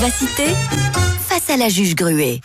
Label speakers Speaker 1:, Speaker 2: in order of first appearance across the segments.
Speaker 1: Vivacité face à la juge Gruet.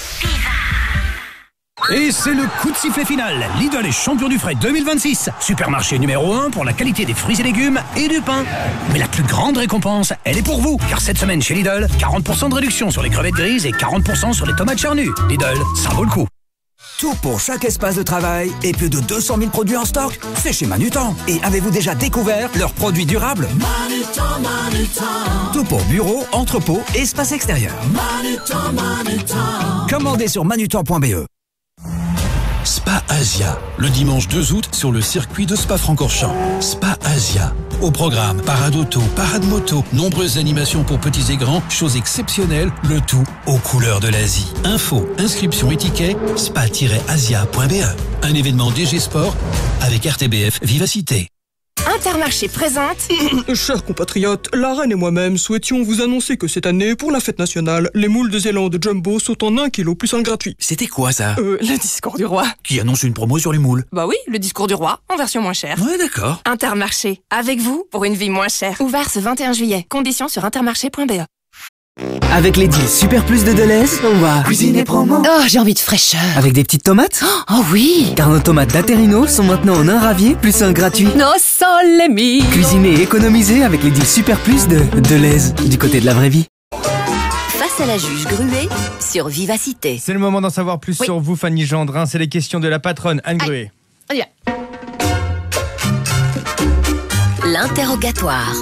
Speaker 2: Et c'est le coup de sifflet final. Lidl est champion du frais 2026. Supermarché numéro 1 pour la qualité des fruits et légumes et du pain. Mais la plus grande récompense, elle est pour vous. Car cette semaine chez Lidl, 40% de réduction sur les crevettes grises et 40% sur les tomates charnues. Lidl, ça vaut le coup.
Speaker 3: Tout pour chaque espace de travail et plus de 200 000 produits en stock, c'est chez Manutan. Et avez-vous déjà découvert leurs produits durables ? Manutan. Tout pour bureau, entrepôt, espace extérieur. Manutan. Commandez sur manutan.be.
Speaker 4: Spa Asia, le dimanche 2 août sur le circuit de Spa-Francorchamps. Spa Asia. Au programme, parade auto, parade moto, nombreuses animations pour petits et grands, choses exceptionnelles, le tout aux couleurs de l'Asie. Info, inscription et ticket, spa-asia.be. Un événement DG Sport avec RTBF Vivacité.
Speaker 5: Intermarché présente.
Speaker 6: Chers compatriotes, la reine et moi-même souhaitions vous annoncer que cette année, pour la fête nationale, les moules de Zélande Jumbo sont en 1 kg plus un gratuit.
Speaker 3: C'était quoi ça ?
Speaker 5: Le discours du roi.
Speaker 3: Qui annonce une promo sur les moules ?
Speaker 5: Bah oui, le discours du roi, en version moins chère.
Speaker 3: Ouais, d'accord.
Speaker 5: Intermarché, avec vous pour une vie moins chère. Ouvert ce 21 juillet. Conditions sur intermarché.be.
Speaker 7: Avec les deals Super Plus de Deleuze, on va cuisiner promo.
Speaker 8: Oh, j'ai envie de fraîcheur.
Speaker 7: Avec des petites tomates.
Speaker 8: Oh oui.
Speaker 7: Car nos tomates d'Aterino sont maintenant en un ravier plus un gratuit.
Speaker 8: No sole mio.
Speaker 7: Cuisiner et économiser avec les deals Super Plus de Deleuze, du côté de la vraie vie.
Speaker 1: Face à la juge Gruet sur Vivacité.
Speaker 9: C'est le moment d'en savoir plus sur vous, Fanny Gendrin. C'est les questions de la patronne Anne Gruet.
Speaker 5: Allez.
Speaker 1: L'interrogatoire.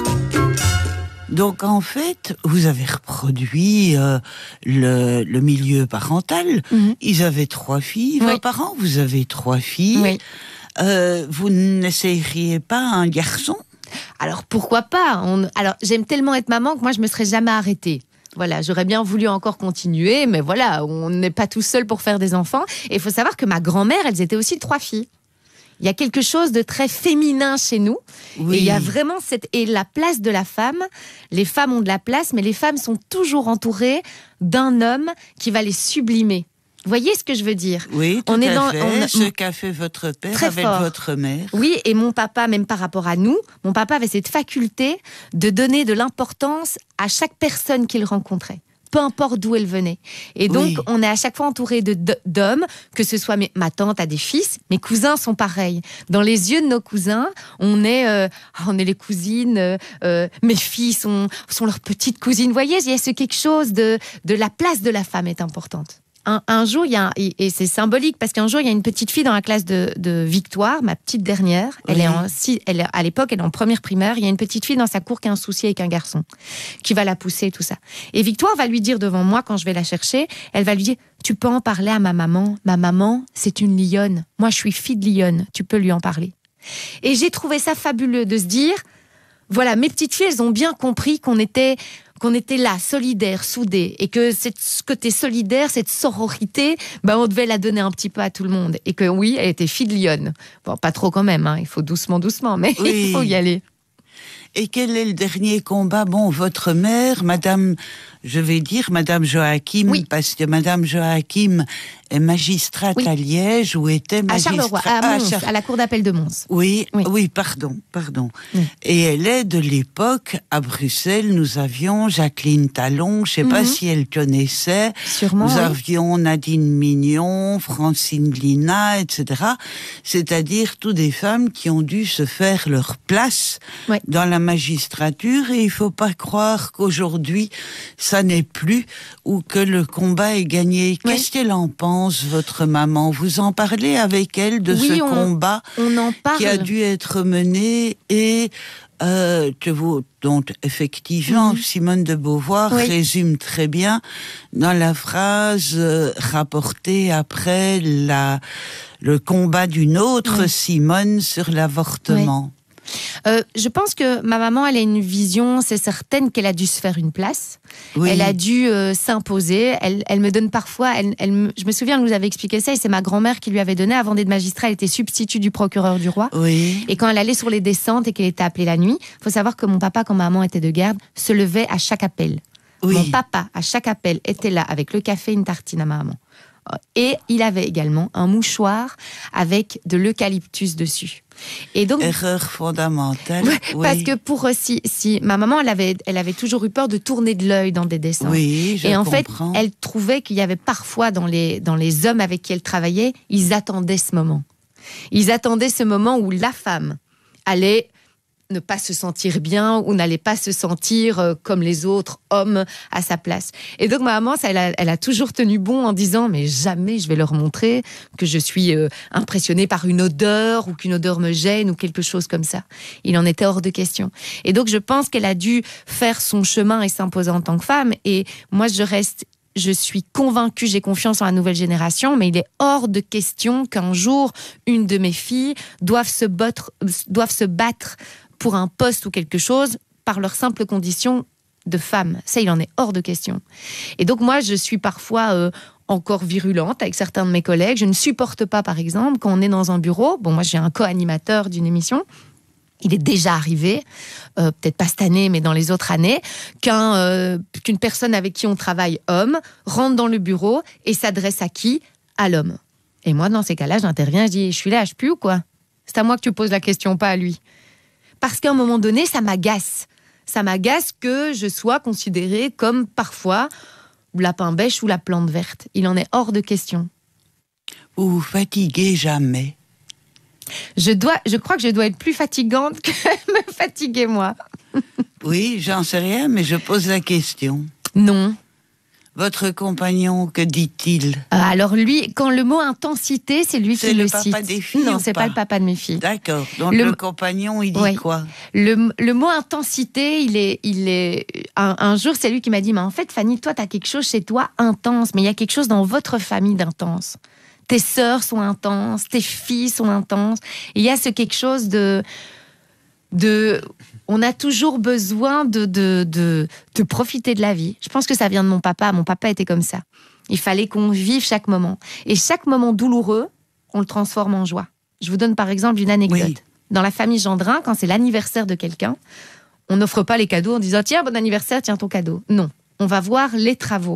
Speaker 10: Donc en fait, vous avez reproduit le milieu parental. Ils avaient 3 filles, vos parents, vous avez 3 filles. Vous n'essayeriez pas un garçon ?
Speaker 8: Alors pourquoi pas ? Alors j'aime tellement être maman que moi je me serais jamais arrêtée. Voilà, j'aurais bien voulu encore continuer, mais voilà, on n'est pas tout seul pour faire des enfants. Et il faut savoir que ma grand-mère, elles étaient aussi 3 filles. Il y a quelque chose de très féminin chez nous.
Speaker 10: Oui.
Speaker 8: Et il y a vraiment et la place de la femme. Les femmes ont de la place, mais les femmes sont toujours entourées d'un homme qui va les sublimer. Vous voyez ce que je veux dire ?
Speaker 10: Oui, tout à fait. Ce qu'a fait votre père avec votre mère.
Speaker 8: Oui, et mon papa, même par rapport à nous, mon papa avait cette faculté de donner de l'importance à chaque personne qu'il rencontrait. Peu importe d'où elle venait. Et donc, on est à chaque fois entouré d'hommes, que ce soit ma tante a des fils, mes cousins sont pareils. Dans les yeux de nos cousins, on est les cousines, mes filles sont leurs petites cousines. Vous voyez, il y a quelque chose de la place de la femme est importante. Un jour, et c'est symbolique parce qu'un jour, il y a une petite fille dans la classe de Victoire, ma petite dernière. À l'époque, elle est en première primaire. Il y a une petite fille dans sa cour qui a un souci avec un garçon qui va la pousser et tout ça. Et Victoire va lui dire devant moi, quand je vais la chercher, elle va lui dire « Tu peux en parler à ma maman. Ma maman, c'est une lionne. Moi, je suis fille de lionne. Tu peux lui en parler. » Et j'ai trouvé ça fabuleux de se dire, voilà, mes petites filles, elles ont bien compris qu'on était là, solidaires, soudés, et que ce côté solidaire, cette sororité, on devait la donner un petit peu à tout le monde. Et que oui, elle était fille de lionne. Bon, pas trop quand même, il faut doucement, mais il faut y aller.
Speaker 10: Et quel est le dernier combat ? Bon, votre mère, Madame Joachim, parce que Madame Joachim est magistrate à Liège, ou était magistrate...
Speaker 8: À Charleroi, à Mons, à la cour d'appel de Mons.
Speaker 10: Oui, pardon. Et elle est de l'époque, à Bruxelles, nous avions Jacqueline Talon, je ne sais pas si elle connaissait.
Speaker 8: Sûrement,
Speaker 10: nous avions Nadine Mignon, Francine Lina, etc. C'est-à-dire toutes des femmes qui ont dû se faire leur place dans la magistrature, et il ne faut pas croire qu'aujourd'hui, ça n'est plus, ou que le combat est gagné. Qu'est-ce qu'elle en pense, votre maman ? Vous en parlez avec elle de ce combat
Speaker 8: on en parle.
Speaker 10: Qui a dû être mené et dont effectivement Simone de Beauvoir résume très bien dans la phrase rapportée après le combat d'une autre Simone sur l'avortement.
Speaker 8: Je pense que ma maman, elle a une vision, c'est certaine qu'elle a dû se faire une place. Elle a dû s'imposer. Elle me donne parfois, je me souviens, elle nous avait expliqué ça, et c'est ma grand-mère qui lui avait donné, avant d'être magistrat, elle était substitut du procureur du roi. Et quand elle allait sur les descentes et qu'elle était appelée la nuit, il faut savoir que mon papa, quand ma maman était de garde, se levait à chaque appel. Mon papa, à chaque appel, était là avec le café et une tartine à ma maman. Et il avait également un mouchoir avec de l'eucalyptus dessus. Et donc,
Speaker 10: erreur fondamentale.
Speaker 8: Oui. Parce que pour si ma maman, elle avait toujours eu peur de tourner de l'œil dans des dessins.
Speaker 10: Oui, je
Speaker 8: comprends.
Speaker 10: comprends.
Speaker 8: Fait, elle trouvait qu'il y avait parfois dans les hommes avec qui elle travaillait, ils attendaient ce moment. Ils attendaient ce moment où la femme allait ne pas se sentir bien ou n'allait pas se sentir comme les autres hommes à sa place. Et donc ma maman, elle a toujours tenu bon en disant mais jamais je vais leur montrer que je suis impressionnée par une odeur ou qu'une odeur me gêne ou quelque chose comme ça. Il en était hors de question. Et donc je pense qu'elle a dû faire son chemin et s'imposer en tant que femme. Et moi je suis convaincue, j'ai confiance en la nouvelle génération, mais il est hors de question qu'un jour, une de mes filles doive se battre pour un poste ou quelque chose par leur simple condition de femme. Ça, il en est hors de question. Et donc moi, je suis parfois encore virulente avec certains de mes collègues. Je ne supporte pas, par exemple, quand on est dans un bureau. Bon, moi, j'ai un co-animateur d'une émission. Il est déjà arrivé, peut-être pas cette année, mais dans les autres années, qu'une personne avec qui on travaille, homme, rentre dans le bureau et s'adresse à qui ? À l'homme. Et moi, dans ces cas-là, j'interviens, je dis, je suis là, je pue ou quoi ? C'est à moi que tu poses la question, pas à lui. Parce qu'à un moment donné, ça m'agace. Ça m'agace que je sois considérée comme, parfois, lapin bêche ou la plante verte. Il en est hors de question.
Speaker 10: Vous vous fatiguez jamais ?
Speaker 8: Je crois que je dois être plus fatigante que me fatiguer, moi.
Speaker 10: Oui, j'en sais rien, mais je pose la question.
Speaker 8: Non.
Speaker 10: Votre compagnon, que dit-il ?
Speaker 8: Alors lui, quand le mot intensité, c'est lui qui le cite.
Speaker 10: C'est le papa des filles ?
Speaker 8: Non, c'est pas le papa de mes filles.
Speaker 10: D'accord. Donc le compagnon, il dit quoi ?
Speaker 8: Le mot intensité, il est. Un jour, c'est lui qui m'a dit, mais en fait, Fanny, toi, t'as quelque chose chez toi intense, mais il y a quelque chose dans votre famille d'intense. Tes sœurs sont intenses, tes filles sont intenses. Et il y a quelque chose de. On a toujours besoin de profiter de la vie. Je pense que ça vient de mon papa. Mon papa était comme ça. Il fallait qu'on vive chaque moment. Et chaque moment douloureux, on le transforme en joie. Je vous donne par exemple une anecdote. Oui. Dans la famille Gendrin, quand c'est l'anniversaire de quelqu'un, on n'offre pas les cadeaux en disant « Tiens, bon anniversaire, tiens ton cadeau ». Non, on va voir les travaux.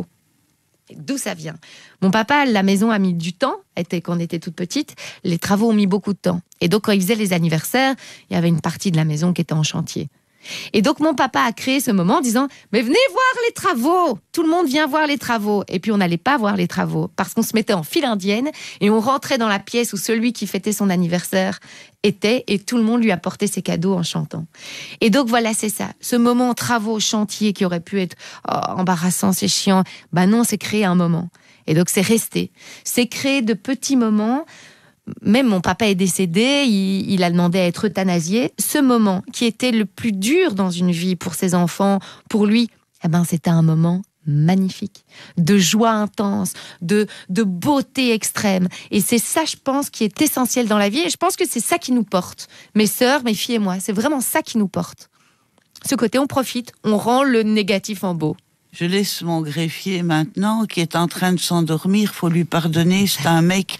Speaker 8: D'où ça vient ? Mon papa, la maison a mis du temps, quand on était toute petite, les travaux ont mis beaucoup de temps. Et donc, quand il faisait les anniversaires, il y avait une partie de la maison qui était en chantier. Et donc, mon papa a créé ce moment en disant « Mais venez voir les travaux ! Tout le monde vient voir les travaux !» Et puis, on n'allait pas voir les travaux parce qu'on se mettait en file indienne et on rentrait dans la pièce où celui qui fêtait son anniversaire était et tout le monde lui apportait ses cadeaux en chantant. Et donc, voilà, c'est ça. Ce moment travaux, chantier qui aurait pu être embarrassant, c'est chiant. Ben non, c'est créer un moment. Et donc, c'est resté. C'est créer de petits moments. Même mon papa est décédé, il a demandé à être euthanasié. Ce moment qui était le plus dur dans une vie pour ses enfants, pour lui, c'était un moment magnifique, de joie intense, de beauté extrême. Et c'est ça, je pense, qui est essentiel dans la vie. Et je pense que c'est ça qui nous porte. Mes sœurs, mes filles et moi, c'est vraiment ça qui nous porte. Ce côté, on profite, on rend le négatif en beau.
Speaker 10: Je laisse mon greffier maintenant, qui est en train de s'endormir. Faut lui pardonner, c'est un mec.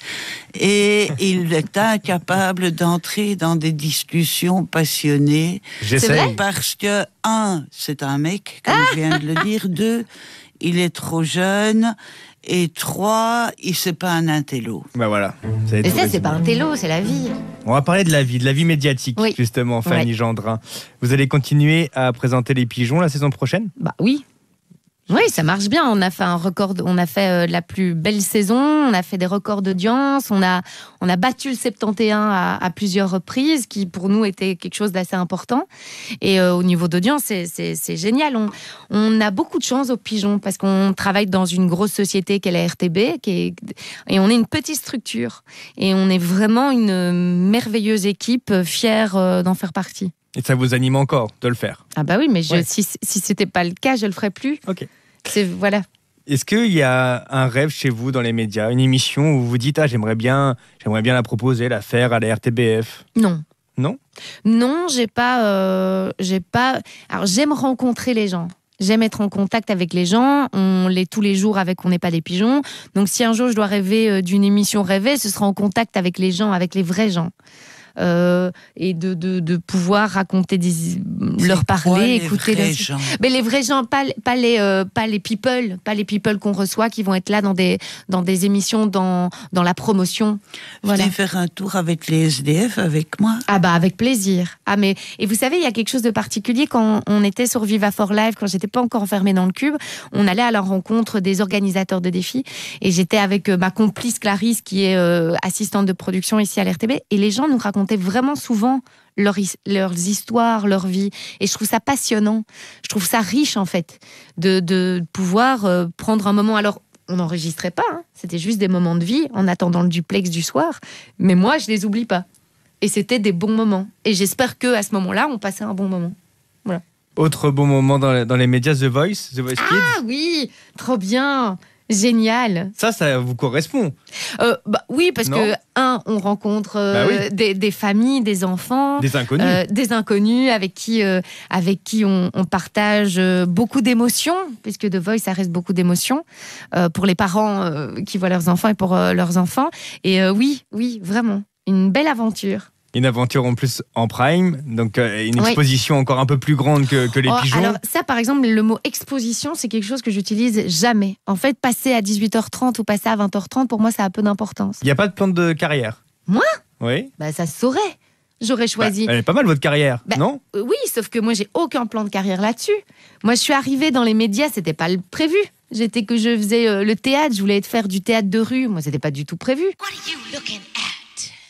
Speaker 10: Et il est incapable d'entrer dans des discussions passionnées.
Speaker 9: J'essaie.
Speaker 10: Parce que, c'est un mec, comme je viens de le dire. 2, il est trop jeune. Et 3, c'est pas un intello.
Speaker 9: Ben voilà.
Speaker 8: Et ça, c'est pas un intello, c'est la vie.
Speaker 9: On va parler de la vie médiatique, justement, Fanny Gendrin. Vous allez continuer à présenter les pigeons la saison prochaine ?
Speaker 8: Bah oui. Oui, ça marche bien. On a fait un record, on a fait la plus belle saison, on a fait des records d'audience, on a battu le 71 à plusieurs reprises, qui pour nous était quelque chose d'assez important. Et au niveau d'audience, c'est génial. On a beaucoup de chance aux pigeons parce qu'on travaille dans une grosse société qu'est la RTB, et on est une petite structure. Et on est vraiment une merveilleuse équipe, fière d'en faire partie.
Speaker 9: Et ça vous anime encore de le faire ?
Speaker 8: Ah bah oui, mais si c'était pas le cas, je le ferais plus.
Speaker 9: Ok.
Speaker 8: Voilà.
Speaker 9: Est-ce qu'il y a un rêve chez vous dans les médias, une émission où vous vous dites j'aimerais bien la proposer, la faire à la RTBF ?
Speaker 8: Non.
Speaker 9: Non ?
Speaker 8: Non, j'ai pas. Alors j'aime rencontrer les gens. J'aime être en contact avec les gens. On l'est tous les jours avec On n'est pas des pigeons. Donc si un jour je dois rêver d'une émission rêvée, ce sera en contact avec les gens, avec les vrais gens. et de pouvoir raconter leur parler, écouter
Speaker 10: les vrais gens.
Speaker 8: Mais les vrais gens, pas les people qu'on reçoit qui vont être là dans des émissions, dans la promotion. Voilà.
Speaker 10: Venez faire un tour avec les SDF avec moi.
Speaker 8: Ah bah avec plaisir. Et vous savez, il y a quelque chose de particulier quand on était sur Viva for Life, quand j'étais pas encore enfermée dans le cube, on allait à la rencontre des organisateurs de défis et j'étais avec ma complice Clarisse qui est assistante de production ici à l'RTB et les gens nous racontaient vraiment souvent leurs histoires, leur vie. Et je trouve ça passionnant. Je trouve ça riche, en fait, de pouvoir prendre un moment. Alors, on n'enregistrait pas, hein. C'était juste des moments de vie en attendant le duplex du soir. Mais moi, je les oublie pas. Et c'était des bons moments. Et j'espère qu'à ce moment-là, on passait un bon moment. Voilà.
Speaker 9: Autre bon moment dans les médias, The Voice Kids.
Speaker 8: Ah oui, trop bien. Génial.
Speaker 9: Ça vous correspond.
Speaker 8: Oui, parce que, on rencontre des familles, des enfants.
Speaker 9: Des inconnus.
Speaker 8: Des inconnus avec qui on partage beaucoup d'émotions, puisque The Voice, ça reste beaucoup d'émotions, pour les parents qui voient leurs enfants et pour leurs enfants. Et oui, vraiment, une belle aventure.
Speaker 9: Une aventure en plus en prime, donc une exposition encore un peu plus grande que les pigeons.
Speaker 8: Alors ça, par exemple, le mot exposition, c'est quelque chose que j'utilise jamais. En fait, passer à 18h30 ou passer à 20h30, pour moi, ça a peu d'importance.
Speaker 9: Il n'y a pas de plan de carrière?
Speaker 8: Moi?
Speaker 9: Oui.
Speaker 8: Ça se saurait. J'aurais choisi...
Speaker 9: elle est pas mal, votre carrière, non?
Speaker 8: Oui, sauf que moi, j'ai aucun plan de carrière là-dessus. Moi, je suis arrivée dans les médias, c'était pas prévu. Je faisais le théâtre, je voulais faire du théâtre de rue. Moi, c'était pas du tout prévu. What are you looking at?